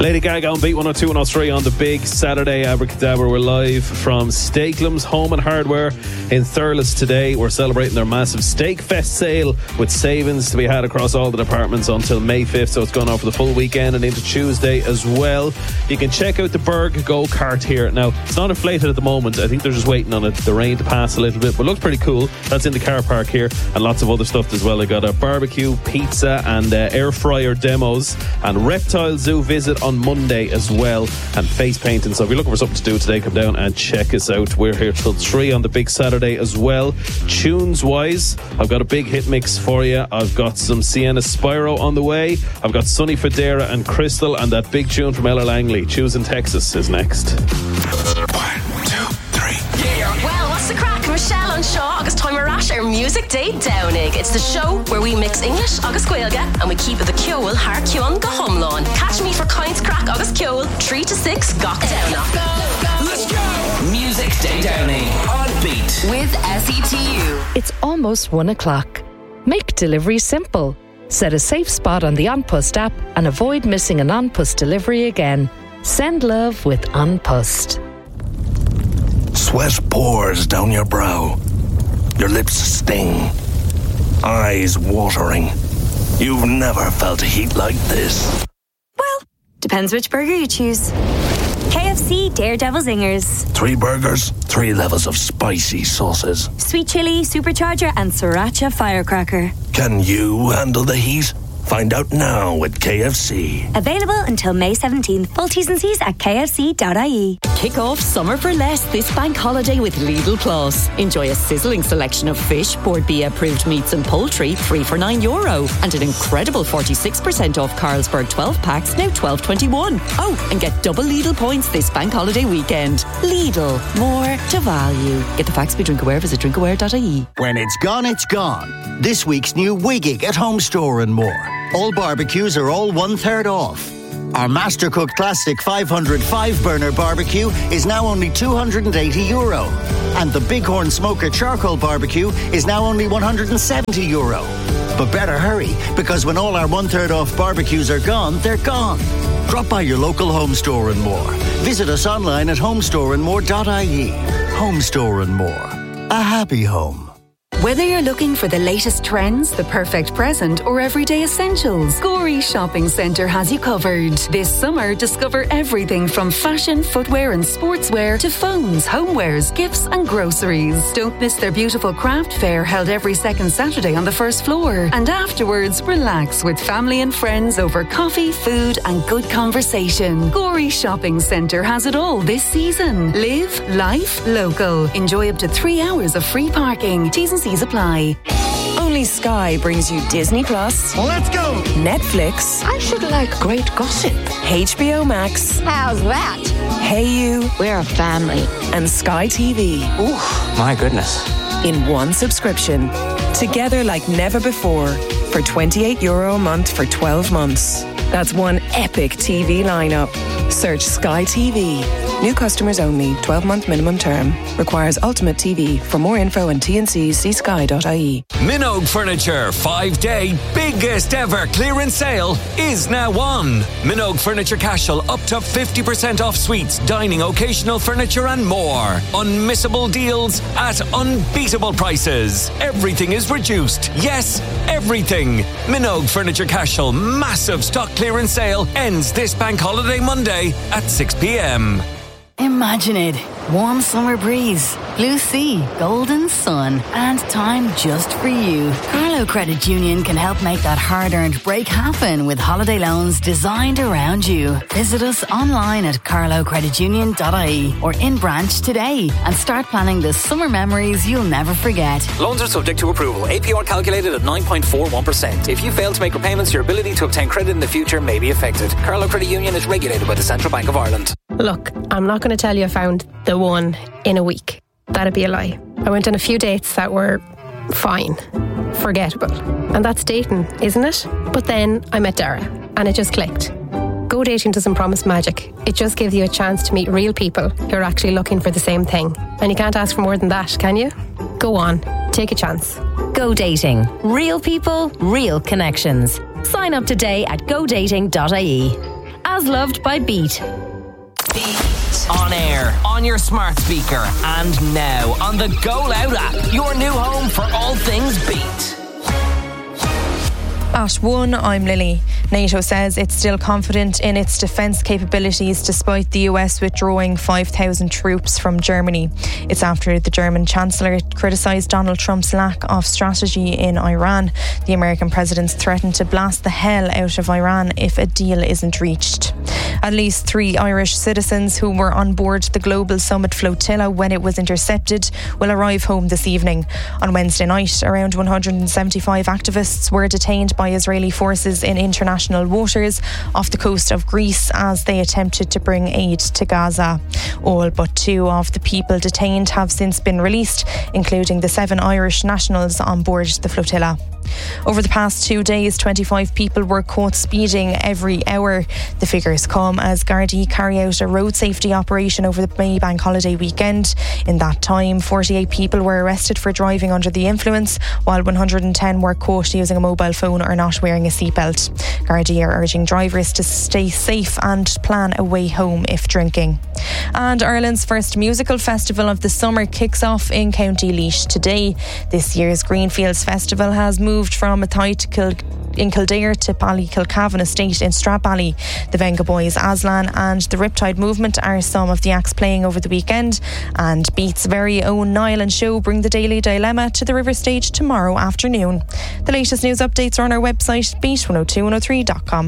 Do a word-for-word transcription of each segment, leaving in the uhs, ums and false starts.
Lady Gaga on Beat one oh two and oh three on the big Saturday Abracadabra. We're live from Steaklam's Home and Hardware in Thurles today. We're celebrating their massive Steak Fest sale with savings to be had across all the departments until May fifth, so it's going on for the full weekend and into Tuesday as well. You can check out the Berg Go-Kart here. Now, it's not inflated at the moment. I think they're just waiting on it, the rain to pass a little bit, but looks pretty cool. That's in the car park here, and lots of other stuff as well. They got a barbecue, pizza and uh, air fryer demos, and Reptile Zoo visit on Monday as well, and face painting. So if you're looking for something to do today, come down and check us out. We're here till three on the big Saturday as well. Tunes wise, I've got a big hit mix for you. I've got some Sienna Spyro on the way. I've got Sonny Fodera and Crystal, and that big tune from Ella Langley, Choosing Texas, is next. One, two, three. Yeah. Well, what's the crack? Michelle on Shaw, August time we're at our Music Day Downing. It's the show where we mix English, August Gaeilge, and we keep it the cool, Har Cion go Humlawn. Catch me for Kinds Crack, August Cool, three to six, Gach Downa. Let's go! Music Day Downing on Beat with S E T U. It's almost one o'clock. Make delivery simple. Set a safe spot on the An Post app and avoid missing an An Post delivery again. Send love with An Post. Sweat pours down your brow. Your lips sting. Eyes watering. You've never felt heat like this. Well, depends which burger you choose. K F C Daredevil Zingers. Three burgers, three levels of spicy sauces. Sweet chili, supercharger, and sriracha firecracker. Can you handle the heat? Find out now at K F C. Available until May seventeenth. Full T's and C's at k f c dot i e. Kick off summer for less this bank holiday with Lidl Plus. Enjoy a sizzling selection of fish, Bord Bia approved meats and poultry, three for nine euro, and an incredible forty-six percent off Carlsberg twelve packs, now twelve twenty-one. Oh, and get double Lidl points this bank holiday weekend. Lidl, more to value. Get the facts, be drink aware, visit drinkaware dot i e. When it's gone, it's gone. This week's new Wiggig at Home Store and more. All barbecues are all one third off. Our Mastercook Classic five hundred five burner barbecue is now only two hundred eighty euro. And the Bighorn Smoker Charcoal Barbecue is now only one hundred seventy euro. But better hurry, because when all our one third off barbecues are gone, they're gone. Drop by your local Home Store and More. Visit us online at home store and more dot i e. Home Store and More. A happy home. Whether you're looking for the latest trends, the perfect present, or everyday essentials, Gorey Shopping Centre has you covered. This summer, discover everything from fashion, footwear and sportswear to phones, homewares, gifts and groceries. Don't miss their beautiful craft fair held every second Saturday on the first floor. And afterwards, relax with family and friends over coffee, food and good conversation. Gorey Shopping Centre has it all this season. Live life local. Enjoy up to three hours of free parking. T's and C's apply. Only Sky brings you Disney Plus. Let's go! Netflix. I should like great gossip. H B O Max. How's that? Hey You. We're a family. And Sky T V. Ooh, my goodness. In one subscription. Together like never before. For twenty-eight euro a month for twelve months. That's one epic T V lineup. Search Sky T V. New customers only. twelve-month minimum term. Requires Ultimate T V. For more info and T and C's, see sky dot i e. Minogue Furniture five-day biggest ever clearance sale is now on. Minogue Furniture Cashel up to fifty percent off suites, dining, occasional furniture and more. Unmissable deals at unbeatable prices. Everything is reduced. Yes, everything. Minogue Furniture Cashel massive stock clearance sale ends this bank holiday Monday at six p.m. Imagine it. Warm summer breeze, blue sea, golden sun, and time just for you. Carlow Credit Union can help make that hard-earned break happen with holiday loans designed around you. Visit us online at carlow credit union dot i e or in branch today and start planning the summer memories you'll never forget. Loans are subject to approval. A P R calculated at nine point four one percent. If you fail to make repayments, your ability to obtain credit in the future may be affected. Carlow Credit Union is regulated by the Central Bank of Ireland. Look, I'm not going to tell you I found the one in a week. That'd be a lie. I went on a few dates that were fine, forgettable. And that's dating, isn't it? But then I met Dara and it just clicked. Go Dating doesn't promise magic. It just gives you a chance to meet real people who are actually looking for the same thing. And you can't ask for more than that, can you? Go on, take a chance. Go Dating. Real people, real connections. Sign up today at go dating dot i e. as loved by Beat. On air, on your smart speaker, and now on the Go Loud app, your new home for all things Beat. At one, I'm Lily. NATO says it's still confident in its defence capabilities despite the U S withdrawing five thousand troops from Germany. It's after the German Chancellor criticised Donald Trump's lack of strategy in Iran. The American president threatened to blast the hell out of Iran if a deal isn't reached. At least three Irish citizens who were on board the Global Summit flotilla when it was intercepted will arrive home this evening. On Wednesday night, around one hundred seventy-five activists were detained by Israeli forces in international waters off the coast of Greece as they attempted to bring aid to Gaza. All but two of the people detained have since been released, including the seven Irish nationals on board the flotilla. Over the past two days, twenty-five people were caught speeding every hour. The figures come as Gardaí carry out a road safety operation over the May Bank holiday weekend. In that time, forty-eight people were arrested for driving under the influence, while one hundred ten were caught using a mobile phone or not wearing a seatbelt. Gardaí are urging drivers to stay safe and plan a way home if drinking. And Ireland's first musical festival of the summer kicks off in County Laois today. This year's Greenfields Festival has moved from Athy to Kil- in Kildare to Ballykilcavan Estate in Stradbally. The Venga Boys, Aslan and the Riptide Movement are some of the acts playing over the weekend, and Beat's very own Niall and Show bring the Daily Dilemma to the River Stage tomorrow afternoon. The latest news updates are on our website, beat one oh two one oh three dot com.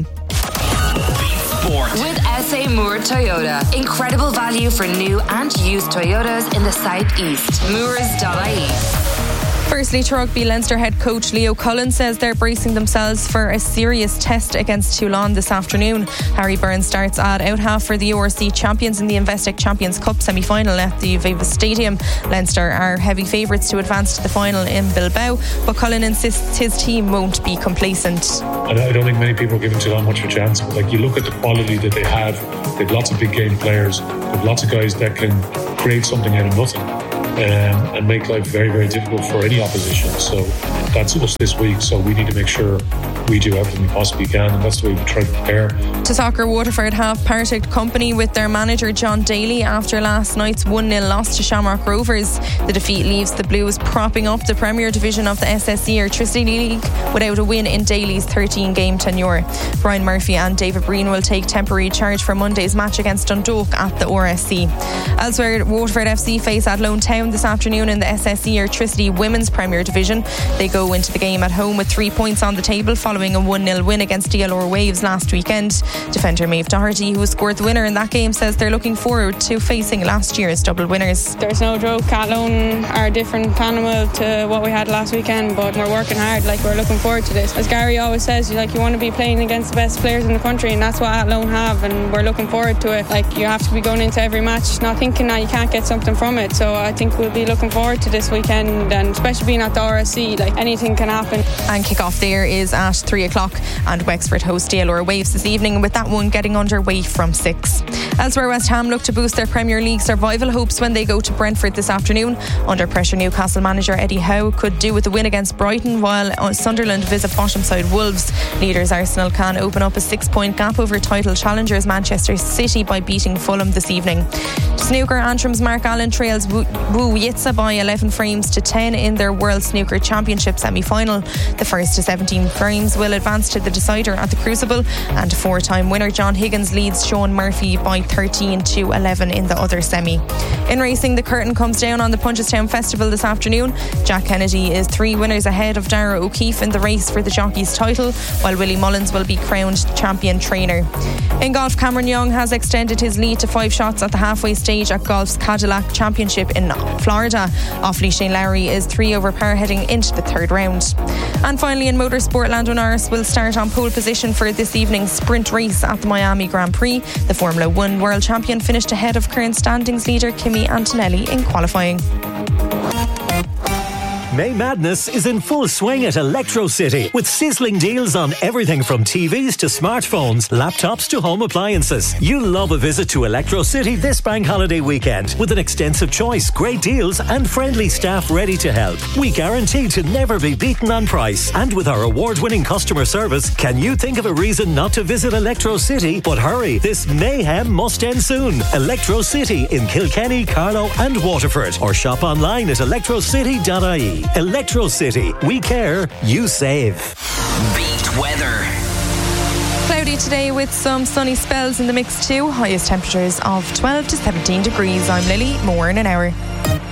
With S A Moore Toyota. Incredible value for new and used Toyotas in the southeast. Moores dot I E. Firstly, to rugby, Leinster head coach Leo Cullen says they're bracing themselves for a serious test against Toulon this afternoon. Harry Byrne starts at out half for the U R C champions in the Investec Champions Cup semi-final at the Aviva Stadium. Leinster are heavy favourites to advance to the final in Bilbao, but Cullen insists his team won't be complacent. I don't think many people are giving Toulon much of a chance. But like, you look at the quality that they have, they have lots of big game players, they have lots of guys that can create something out of nothing. Um, and make life very, very difficult for any opposition. So that's us this week. So we need to make sure we do everything we possibly can, and that's the way we try to prepare. To soccer, Waterford have parted company with their manager John Daly after last night's one nil loss to Shamrock Rovers. The defeat leaves the Blues propping up the Premier Division of the S S E Electricity League without a win in Daly's thirteen game tenure. Brian Murphy and David Breen will take temporary charge for Monday's match against Dundalk at the R S C. Elsewhere, Waterford F C face Athlone Town this afternoon in the S S E Electricity Women's Premier Division. They go into the game at home with three points on the table following a one nil win against D L R Waves last weekend. Defender Maeve Doherty, who scored the winner in that game, says they're looking forward to facing last year's double winners. There's no joke, Athlone are a different animal to what we had last weekend, but we're working hard, like we're looking forward to this. As Gary always says, like you want to be playing against the best players in the country, and that's what Athlone have, and we're looking forward to it. Like you have to be going into every match not thinking that you can't get something from it, so I think we'll be looking forward to this weekend, and especially being at the R S C, like anything can happen. And kick-off there is at three o'clock, and Wexford host D L R Waves this evening, with that one getting underway from six. Elsewhere, West Ham look to boost their Premier League survival hopes when they go to Brentford this afternoon. Under pressure, Newcastle manager Eddie Howe could do with a win against Brighton, while Sunderland visit bottom side Wolves. Leaders Arsenal can open up a six point gap over title challengers Manchester City by beating Fulham this evening. Snooker, Antrum's Mark Allen trails Wu Yitsa by eleven frames to ten in their World Snooker Championship semi-final. The first to seventeen frames will advance to the decider at the Crucible, and four-time winner John Higgins leads Sean Murphy by thirteen to eleven in the other semi. In racing, the curtain comes down on the Punchestown Festival this afternoon. Jack Kennedy is three winners ahead of Dara O'Keefe in the race for the jockey's title, while Willie Mullins will be crowned champion trainer. In golf, Cameron Young has extended his lead to five shots at the halfway stage at golf's Cadillac Championship in Florida. Offley Shane Lowry is three over par heading into the third round. And finally, in motorsport, Lando Norris will start on pole position for this evening's sprint race at the Miami Grand Prix. The Formula One world champion finished ahead of current standings leader Kimi Antonelli in qualifying. May Madness is in full swing at Electro City with sizzling deals on everything from T Vs to smartphones, laptops to home appliances. You'll love a visit to Electro City this bank holiday weekend with an extensive choice, great deals and friendly staff ready to help. We guarantee to never be beaten on price. And with our award-winning customer service, can you think of a reason not to visit Electro City? But hurry, this mayhem must end soon. Electro City in Kilkenny, Carlow and Waterford. Or shop online at electro city dot I E. Electro City. We care, you save. Beat weather. Cloudy today with some sunny spells in the mix too. Highest temperatures of twelve to seventeen degrees. I'm Lily. More in an hour.